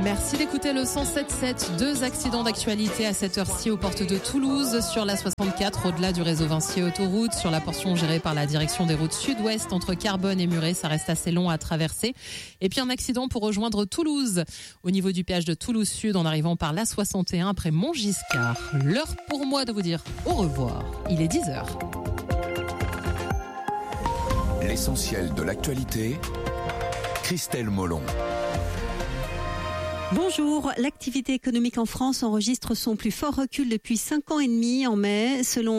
Merci d'écouter le 107.7. 2 accidents d'actualité à cette heure-ci aux portes de Toulouse, sur la 64 au-delà du réseau Vinci Autoroute, sur la portion gérée par la direction des routes sud-ouest entre Carbonne et Muret. Ça reste assez long à traverser. Et puis un accident pour rejoindre Toulouse au niveau du péage de Toulouse Sud en arrivant par la 61 après Montgiscard. L'heure pour moi de vous dire au revoir. Il est 10h. L'essentiel de l'actualité, Christelle Molon. Bonjour, l'activité économique en France enregistre son plus fort recul depuis 5 ans et demi en mai, selon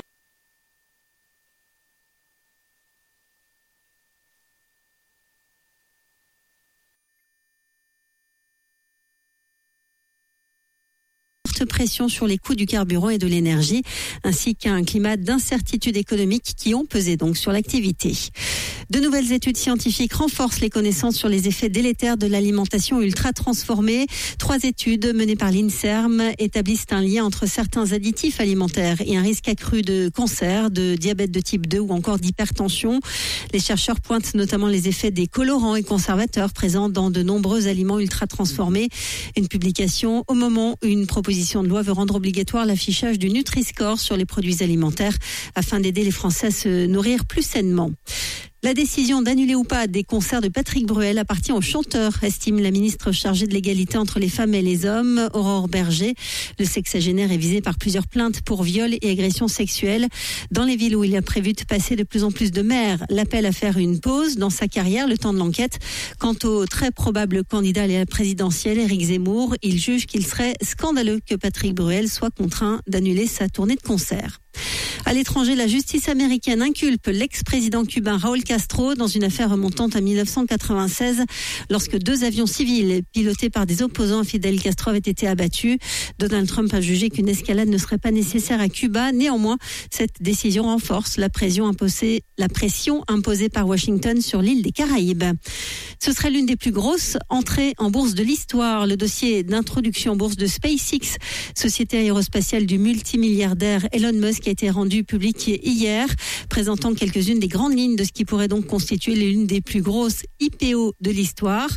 pression sur les coûts du carburant et de l'énergie, ainsi qu'un climat d'incertitude économique qui ont pesé donc sur l'activité. De nouvelles études scientifiques renforcent les connaissances sur les effets délétères de l'alimentation ultra transformée. 3 études menées par l'INSERM établissent un lien entre certains additifs alimentaires et un risque accru de cancer, de diabète de type 2 ou encore d'hypertension. Les chercheurs pointent notamment les effets des colorants et conservateurs présents dans de nombreux aliments ultra transformés. Une publication au moment où une proposition de loi veut rendre obligatoire l'affichage du Nutri-Score sur les produits alimentaires afin d'aider les Français à se nourrir plus sainement. La décision d'annuler ou pas des concerts de Patrick Bruel appartient aux chanteurs, estime la ministre chargée de l'égalité entre les femmes et les hommes, Aurore Berger. Le sexagénaire est visé par plusieurs plaintes pour viol et agressions sexuelles. Dans les villes où il a prévu de passer de plus en plus de maires, l'appel à faire une pause dans sa carrière, le temps de l'enquête. Quant au très probable candidat à la présidentielle, Éric Zemmour, il juge qu'il serait scandaleux que Patrick Bruel soit contraint d'annuler sa tournée de concerts. À l'étranger, la justice américaine inculpe l'ex-président cubain Raúl Castro dans une affaire remontant à 1996 lorsque 2 avions civils pilotés par des opposants à Fidel Castro avaient été abattus. Donald Trump a jugé qu'une escalade ne serait pas nécessaire à Cuba. Néanmoins, cette décision renforce la pression imposée par Washington sur l'île des Caraïbes. Ce serait l'une des plus grosses entrées en bourse de l'histoire. Le dossier d'introduction en bourse de SpaceX, société aérospatiale du multimilliardaire Elon Musk, a été rendu public hier, présentant quelques-unes des grandes lignes de ce qui pourrait donc constituer l'une des plus grosses IPO de l'histoire.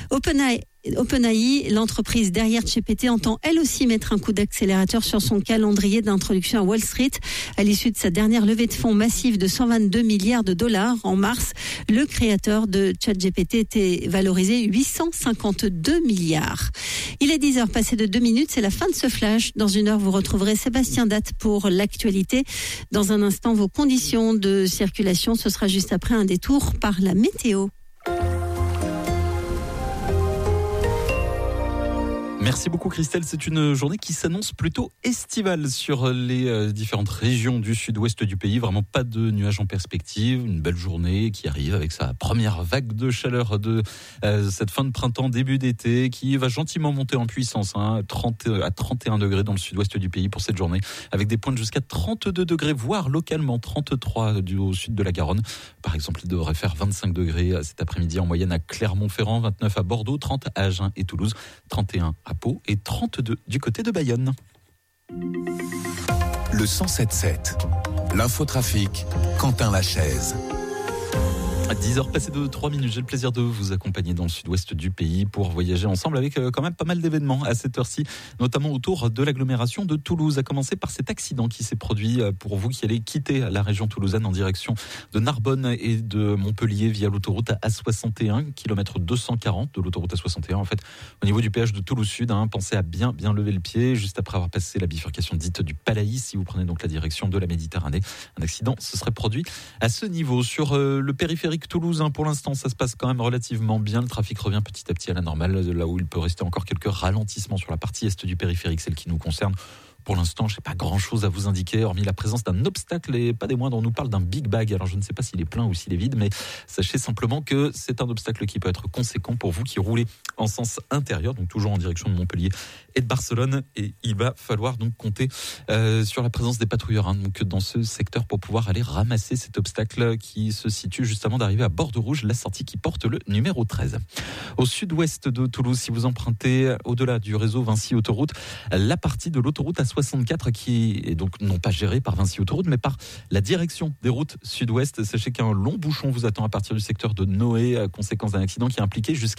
OpenAI, l'entreprise derrière ChatGPT, entend elle aussi mettre un coup d'accélérateur sur son calendrier d'introduction à Wall Street. À l'issue de sa dernière levée de fonds massive de 122 milliards de dollars en mars, le créateur de ChatGPT était valorisé 852 milliards. Il est 10h passé de 2 minutes, c'est la fin de ce flash. Dans 1 heure, vous retrouverez Sébastien Datte pour l'actualité. Dans un instant, vos conditions de circulation, ce sera juste après un détour par la météo. Merci beaucoup Christelle, c'est une journée qui s'annonce plutôt estivale sur les différentes régions du sud-ouest du pays. Vraiment pas de nuages en perspective, une belle journée qui arrive avec sa première vague de chaleur de cette fin de printemps, début d'été, qui va gentiment monter en puissance, 30 à 31 degrés dans le sud-ouest du pays pour cette journée, avec des pointes jusqu'à 32 degrés, voire localement 33 au sud de la Garonne. Par exemple, il devrait faire 25 degrés cet après-midi en moyenne à Clermont-Ferrand, 29 à Bordeaux, 30 à Agen et Toulouse, 31 à Pau et 32 du côté de Bayonne. Le 107.7, l'infotrafic, Quentin Lachaise. À 10h passées de 3 minutes, j'ai le plaisir de vous accompagner dans le sud-ouest du pays pour voyager ensemble avec quand même pas mal d'événements à cette heure-ci, notamment autour de l'agglomération de Toulouse, à commencer par cet accident qui s'est produit pour vous qui allez quitter la région toulousaine en direction de Narbonne et de Montpellier via l'autoroute A61, kilomètre 240 de l'autoroute A61. En fait, au niveau du péage de Toulouse Sud, pensez à bien lever le pied juste après avoir passé la bifurcation dite du Palaïs, si vous prenez donc la direction de la Méditerranée. Un accident se serait produit à ce niveau. Sur le périphérique Toulouse, pour l'instant, ça se passe quand même relativement bien. Le trafic revient petit à petit à la normale, là où il peut rester encore quelques ralentissements sur la partie est du périphérique, celle qui nous concerne. Pour l'instant, je n'ai pas grand-chose à vous indiquer, hormis la présence d'un obstacle et pas des moindres. On nous parle d'un big bag. Alors, je ne sais pas s'il est plein ou s'il est vide, mais sachez simplement que c'est un obstacle qui peut être conséquent pour vous qui roulez en sens intérieur, donc toujours en direction de Montpellier et de Barcelone. Et il va falloir donc compter sur la présence des patrouilleurs donc dans ce secteur pour pouvoir aller ramasser cet obstacle qui se situe juste avant d'arriver à Bordeaux-Rouge, la sortie qui porte le numéro 13. Au sud-ouest de Toulouse, si vous empruntez au-delà du réseau Vinci Autoroute, la partie de l'autoroute A64 qui est donc non pas gérée par Vinci Autoroute, mais par la direction des routes sud-ouest. Sachez qu'un long bouchon vous attend à partir du secteur de Noé, conséquence d'un accident qui a impliqué jusqu'à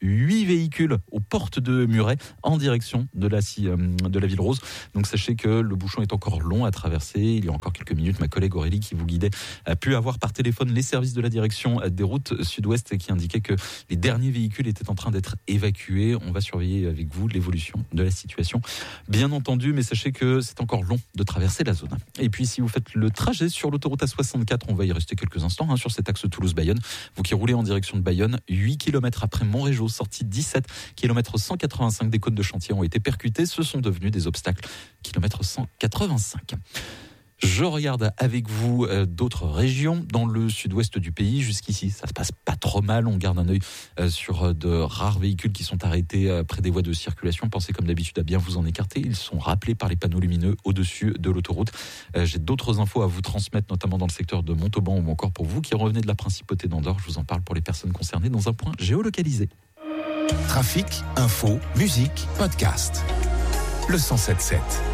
8 véhicules aux portes de Muret en direction de la Ville Rose. Donc sachez que le bouchon est encore long à traverser. Il y a encore quelques minutes, ma collègue Aurélie qui vous guidait a pu avoir par téléphone les services de la direction des routes sud-ouest qui indiquaient que les derniers véhicules étaient en train d'être évacués. On va surveiller avec vous l'évolution de la situation, bien entendu, mais sachez que c'est encore long de traverser la zone. Et puis si vous faites le trajet sur l'autoroute A64, on va y rester quelques instants sur cet axe Toulouse-Bayonne. Vous qui roulez en direction de Bayonne, 8 km après Montrégeau, sortie 17 km 185, des cônes de chantier ont été percutés. Ce sont devenus des obstacles. Kilomètre 185. Je regarde avec vous d'autres régions dans le sud-ouest du pays. Jusqu'ici, ça se passe pas trop mal. On garde un œil sur de rares véhicules qui sont arrêtés près des voies de circulation. Pensez comme d'habitude à bien vous en écarter. Ils sont rappelés par les panneaux lumineux au-dessus de l'autoroute. J'ai d'autres infos à vous transmettre, notamment dans le secteur de Montauban ou encore pour vous qui revenez de la principauté d'Andorre. Je vous en parle pour les personnes concernées dans un point géolocalisé. Trafic, info, musique, podcast. Le 107.7.